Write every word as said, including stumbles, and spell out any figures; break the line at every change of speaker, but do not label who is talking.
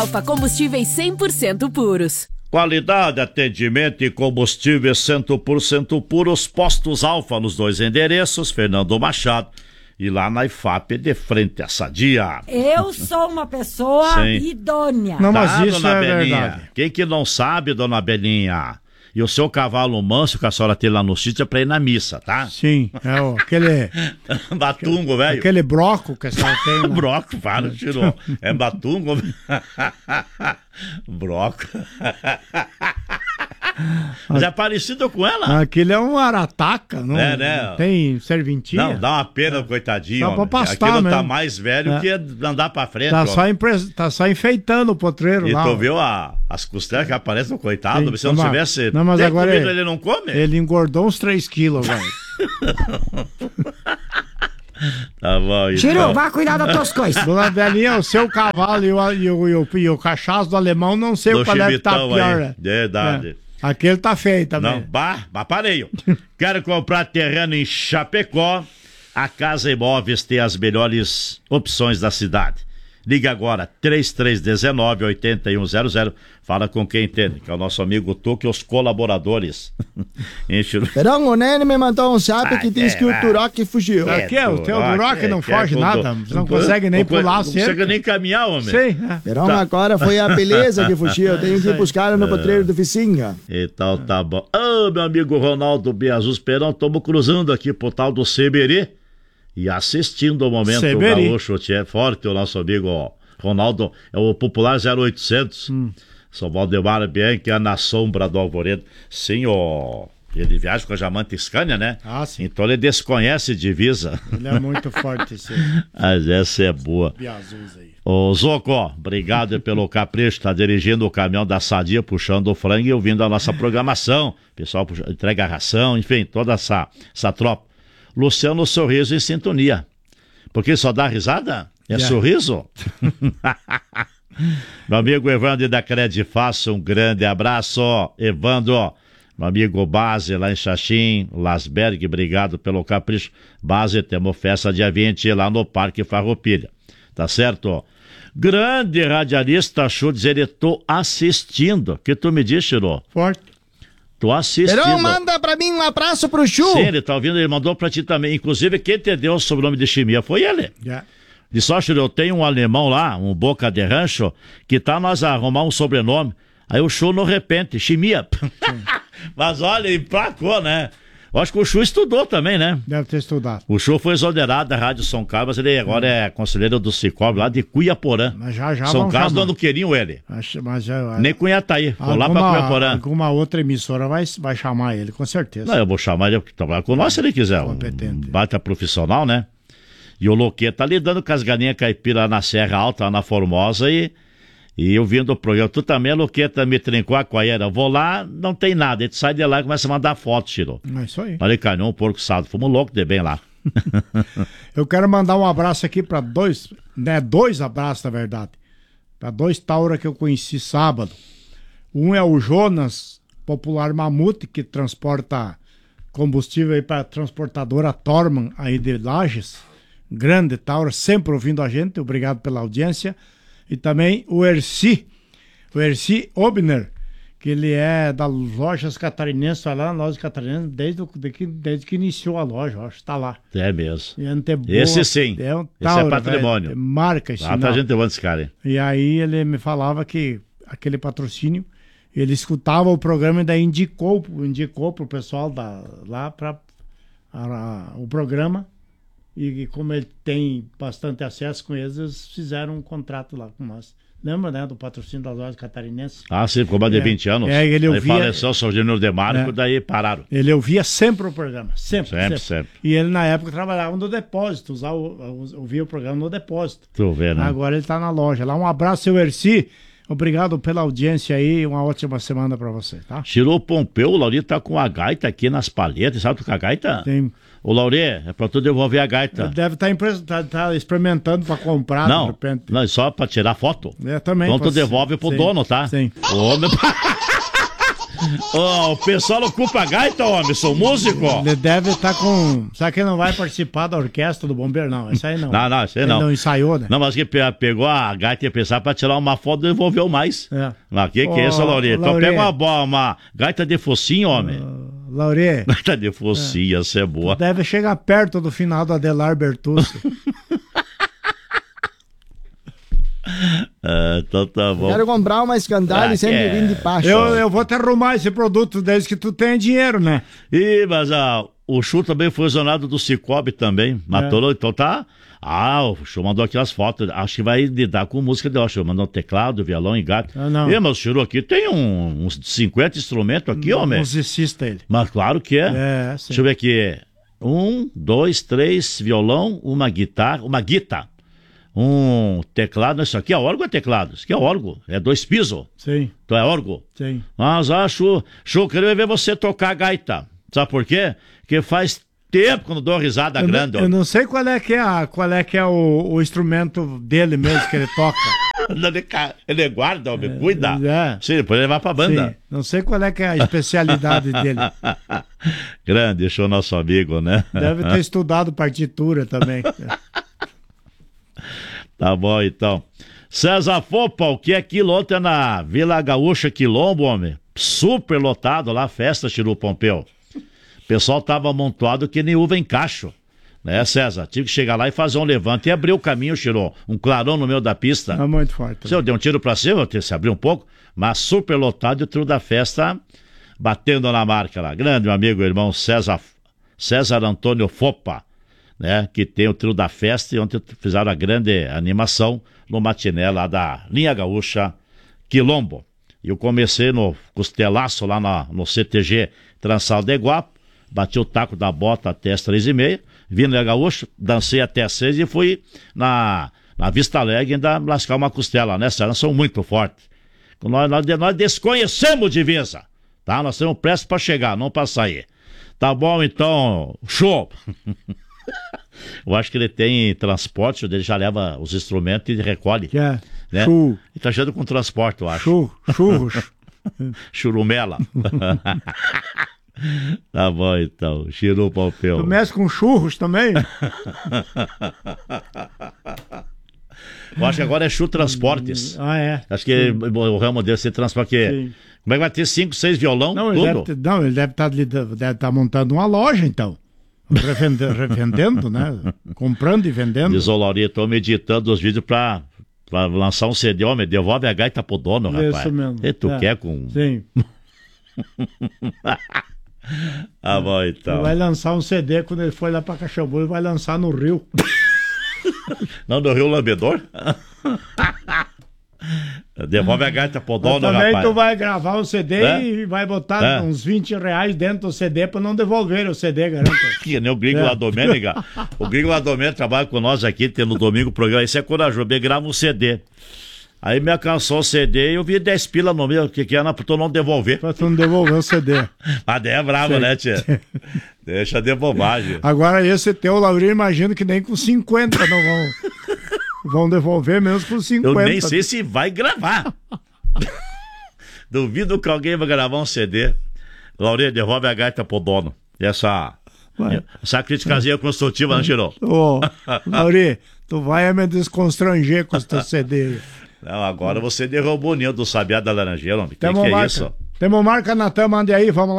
Alfa Combustíveis cem por cento puros.
Qualidade, atendimento e combustíveis cem por cento puros. Postos Alfa nos dois endereços, Fernando Machado. E lá na I F A P, de frente a Sadia.
Eu sou uma pessoa Sim. idônea.
Não, mas tá, isso dona é Belinha? Verdade. Quem que não sabe, dona Belinha? E o seu cavalo manso que a senhora tem lá no sítio é pra ir na missa, tá?
Sim, é o, aquele...
Batungo, velho.
Aquele broco que a senhora tem. Né?
Broco, para, tirou. É batungo. Broco. Mas é parecido com ela.
Aquele é um arataca, não
é, né?
Tem serventia.
Não, dá uma pena, coitadinho.
Só pra pastar
Aquilo
mesmo.
Tá mais velho é. que andar pra frente.
Tá só, impre... tá só enfeitando o potreiro
e
lá.
E tu
ó.
viu a, as costelas que aparecem no coitado? Sim, se não, não tivesse
não, mas agora
comida,
ele,
ele não come?
Ele engordou uns três quilos, velho.
Tá bom, então.
Chiru, vá cuidar das tuas coisas.
Dona Belinha, o seu cavalo e o, e o, e o, e o cachaço do alemão, não sei o qual é que tá pior. Né?
Verdade.
É. Aquele tá feio também.
Não, bah, bah parei. Quero comprar terreno em Chapecó. A Casa Imóveis tem as melhores opções da cidade. Liga agora, três três um nove, oito um zero zero. Fala com quem entende, que é o nosso amigo Tuque e os colaboradores. Enche o...
Perão, o Nene me mandou um zap ah, que diz é, que o Turok fugiu.
É, Aqui é, o teu Turok não foge nada. Você não consegue nem pular
Não
sempre.
consegue nem caminhar, homem.
Sim.
É. Perão, tá. Agora foi a beleza que fugiu. Eu tenho que ir buscar no potreiro do Vicinha.
Então tá bom. Ô, oh, meu amigo Ronaldo Beazus Perão, estamos cruzando aqui pro tal do Seberê. E assistindo o momento do Gaúcho, é forte o nosso amigo ó, Ronaldo, é o popular zero oitocentos. Hum. São Valdemar Bianchi, na sombra do Alvoredo. Sim, ó, ele viaja com a Jamanta Scania, né?
Ah, sim.
Então ele desconhece divisa.
Ele é muito forte esse.
Mas essa é boa.
Aí.
Ô Zoco, obrigado pelo capricho, tá dirigindo o caminhão da Sadia, puxando o frango e ouvindo a nossa programação. Pessoal puxa, entrega a ração, enfim, toda essa, essa tropa. Luciano Sorriso em sintonia. Porque só dá risada? É yeah. sorriso? Meu amigo Evandro da Cred Fácil, um grande abraço. Evandro, meu amigo Base lá em Xaxim, Lasberg, obrigado pelo capricho. Base, temos festa dia vinte lá no Parque Farroupilha. Tá certo? Grande radialista Schultz, ele tô assistindo. O que tu me diz, Chiro?
Forte.
Tô assistindo.
Perão, manda pra mim um abraço pro Chu.
Sim, ele tá ouvindo, ele mandou pra ti também. Inclusive, quem te deu o sobrenome de Chimia foi ele.
Yeah.
Disse, ó, eu tenho um alemão lá, um boca de rancho, que tá nós a arrumar um sobrenome. Aí o Chu, no repente, Chimia. Mas olha, emplacou, né? Eu acho que o Chu estudou também, né?
Deve ter estudado.
O Chu foi exonerado da Rádio São Carlos, ele agora é, é conselheiro do Cicobi lá de Cuiaporã.
Mas já, já
São Carlos não queriam ele.
Mas, mas já,
nem Cunhataí, foi lá pra Cuiaporã.
Alguma outra emissora vai, vai chamar ele, com certeza.
Não, eu vou chamar ele para trabalhar com nós se ele quiser.
Competente.
Um baita profissional, né? E o Loqueta tá lidando com as galinhas caipira lá na Serra Alta, lá na Formosa, e... E eu vindo o programa, tu também, Luqueta, me trincou a coaieira. Eu vou lá, não tem nada. Ele sai de lá e começa a mandar foto, Chiro.
É isso aí.
Falei, canhão, um porco sado. Fomos loucos de bem lá.
Eu quero mandar um abraço aqui para dois, né? Dois abraços, na verdade. Para dois Taura que eu conheci sábado. Um é o Jonas, popular Mamute, que transporta combustível aí para a transportadora Torman, aí de Lages. Grande Taura, sempre ouvindo a gente. Obrigado pela audiência. E também o Erci, o Erci Obner, que ele é das lojas catarinenses, vai lá na loja catarinense desde, que, desde que iniciou a loja, eu acho que está lá.
É mesmo.
E é boa,
esse sim,
é um
esse
tauro,
é patrimônio.
Véio, marca esse
ah, tá, a gente levando esse cara, hein?
E aí ele me falava que aquele patrocínio, ele escutava o programa e ainda indicou, indicou para o pessoal da, lá para o programa. E, e como ele tem bastante acesso com eles, eles fizeram um contrato lá com nós. Lembra, né, do patrocínio das lojas catarinenses?
Ah, sim, ficou mais de
é,
vinte anos.
É, ele ouvia,
aí faleceu o São Júnior de Marco,
é,
daí pararam.
Ele ouvia sempre o programa, sempre,
sempre. Sempre,
sempre.
sempre.
E ele, na época, trabalhava no depósito, usava, ouvia o programa no depósito.
Tu vê, né?
Agora ele tá na loja. Lá, um abraço, seu Erci. Obrigado pela audiência aí, uma ótima semana pra você, tá?
Tirou o Pompeu, o Lauri tá com a gaita aqui nas palhetas, sabe com a gaita?
Tem.
Ô Lauri, é pra tu devolver a gaita.
Ele deve estar tá impre... tá, tá experimentando pra comprar,
não,
de repente.
Não, só pra tirar foto.
É, também.
Então tu devolve pro
sim,
dono, tá?
Sim.
Ô, meu... Oh, o pessoal ocupa a gaita, homem, sou músico.
Ele deve estar tá com... Sabe que não vai participar da orquestra do bombeiro, não. Isso aí não.
Não, não, isso aí não.
Ele não ensaiou, né?
Não, mas que pegou a gaita e ia pensar pra tirar uma foto e devolveu mais.
É.
Mas que que é isso, Laurê? Então pega uma, boa, uma gaita de focinho, homem.
Uh, Laurê.
Gaita de focinho, essa é boa.
Deve chegar perto do final do Adelar Bertucci.
Ah, então tá bom.
Quero comprar uma escandalha
Ah,
e sempre
é.
vim de pacho.
Eu, eu vou te arrumar esse produto desde que tu tenha dinheiro, né?
Ih, mas ah, o Chu também foi zonado do Cicobi também. Matou, é. Então tá. Ah, o Chu mandou aqui as fotos. Acho que vai lidar com música de Chu. Mandou teclado, violão e gato.
Ah, não.
Ih, mas o Chu aqui tem um, uns cinquenta instrumentos aqui, homem.
Musicista ele.
Mas claro que é.
É, sim.
Deixa eu ver aqui. Um, dois, três, violão, uma guitarra, uma guitarra. Um teclado, isso aqui é órgão ou é teclado? Isso aqui é órgão, é dois pisos.
Sim.
Então é órgão.
Sim.
Mas acho, Chu, queria ver você tocar gaita. Sabe por quê? Porque faz tempo que eu não dou risada
eu
grande.
Não, eu não sei qual é que é, a, qual é, que é o, o instrumento dele mesmo que ele toca.
Ele guarda, homem, cuida.
É.
Sim, depois levar pra banda.
Sim. Não sei qual é que é a especialidade dele.
Grande, deixou nosso amigo, né?
Deve ter estudado partitura também.
Tá bom, então. César Fopa, o que é aquilo ontem na Vila Gaúcha Quilombo, homem? Super lotado lá, festa Chiru Pompeu. O pessoal tava amontoado que nem uva em cacho. Né, César? Tive que chegar lá e fazer um levante e abrir o caminho, Chiru. Um clarão no meio da pista.
É muito forte.
Se eu dei um tiro pra cima, eu se abriu um pouco, mas super lotado e o trio da festa batendo na marca lá. Grande, meu amigo, irmão César, César Antônio Fopa. Né, que tem o trio da festa e ontem fizeram a grande animação no matiné lá da Linha Gaúcha Quilombo. E eu comecei no costelaço lá na, no C T G Trançal de Guapo, bati o taco da bota até as três e meia, vim na Linha Gaúcha, dancei até as seis e fui na, na Vista Alegre ainda lascar uma costela, né, Sérgio? Nós somos muito fortes. Nós, nós, nós desconhecemos divisa, tá? Nós temos pressa para chegar, não para sair. Tá bom, então, show! Eu acho que ele tem transporte, ele já leva os instrumentos e recolhe.
É.
Né?
Churro.
Ele tá cheio com transporte, eu acho.
Churro, churros.
Churumela. Tá bom, então. Chiru Pompeu.
Tu mexe com churros também?
Eu acho que agora é Chu Transportes.
Ah, é.
Acho que sim. O ramo dele ser transporte. Sim. Como é que vai ter cinco, seis violão?
Não, ele
tudo?
deve, não, ele deve estar deve tá montando uma loja, então. Revendendo, revendendo, né? Comprando e vendendo.
Diz o Laurinho, tô meditando os vídeos pra, pra lançar um C D, homem, devolve a gaita pro dono, rapaz.
Isso mesmo.
E tu
é.
quer com...
Sim.
Ah, bom, então.
Ele vai lançar um C D quando ele for lá pra Caxambu, ele vai lançar no Rio.
Não, no Rio Lambedor? Devolve a gaita pro dono,
Mas também
rapaz.
tu vai gravar um C D é? e vai botar
é?
uns vinte reais dentro do C D pra não devolver o C D, garanto.
Que nem o gringo é. lá do Domênica. O gringo lá do Domênica trabalha com nós aqui, tem no domingo o programa. Isso é corajoso, ele grava um C D. Aí me alcançou o C D e eu vi dez pila no meu, que que era pra tu não devolver.
Pra tu não devolver o C D.
A daí é brava, né, tia? Deixa de bobagem.
Agora esse teu, Laurinho, imagino que nem com cinquenta não vão... Vão devolver menos por cinquenta.
Eu nem sei se vai gravar. Duvido que alguém vai gravar um C D. Laurinha, devolve a gaita pro dono. Essa, essa criticazinha construtiva, né, Chirô?
Ô, Laurinha, tu vai me desconstranger com esse teu C D.
Não, agora você derrubou o ninho do sabiá da laranjeira, homem. Que que é isso?
Temos marca na tama, ande aí, vamos lá.